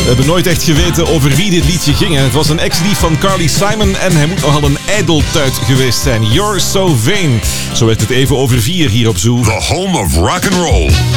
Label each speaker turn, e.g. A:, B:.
A: hebben nooit echt geweten over wie dit liedje ging. Het was een ex-lief van Carly Simon en hij moet nogal een ijdeltuit geweest zijn. You're So Vain. Zo werd het even over 4 hier op Zoo.
B: The home of rock and roll.